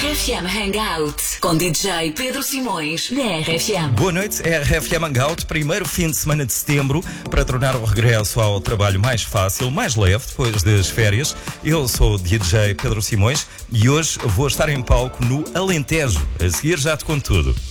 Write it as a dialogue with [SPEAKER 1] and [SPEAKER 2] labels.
[SPEAKER 1] RFM Hangout com DJ Pedro Simões na RFM.
[SPEAKER 2] Boa noite, RFM Hangout, primeiro fim de semana de setembro, para tornar o regresso ao trabalho mais fácil, mais leve, depois das férias. Eu sou o DJ Pedro Simões e hoje vou estar em palco no Alentejo. A seguir já te conto tudo.